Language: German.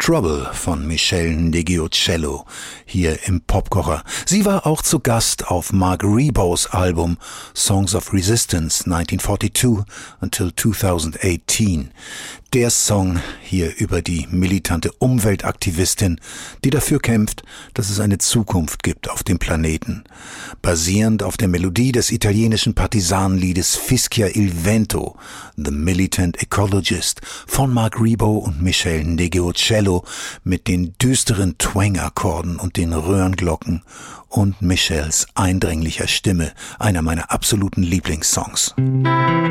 Trouble von Michelle Ndegeocello hier im Popkocher. Sie war auch zu Gast auf Mark Ribot's Album Songs of Resistance 1942 until 2018. Der Song hier über die militante Umweltaktivistin, die dafür kämpft, dass es eine Zukunft gibt auf dem Planeten. Basierend auf der Melodie des italienischen Partisanenliedes Fischia il Vento, The Militant Ecologist von Mark Ribot und Michelle Ndegeocello mit den düsteren Twang-Akkorden und den Röhrenglocken und Michelles eindringlicher Stimme, einer meiner absoluten Lieblingssongs.